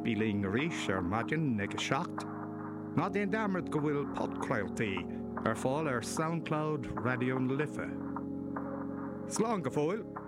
Bíling ríis maidin ag seacht. Ná déon damart go bhfuil podcrailtaí fáil SoundCloud Radio na Lifa. Slán go fóil.